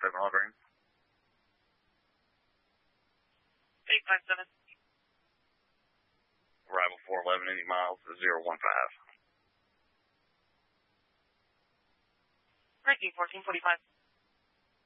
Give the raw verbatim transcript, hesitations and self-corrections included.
seven Hall Green. eight five seven. Arrival four eleven, Indy miles, zero one five. Breaking fourteen forty-five.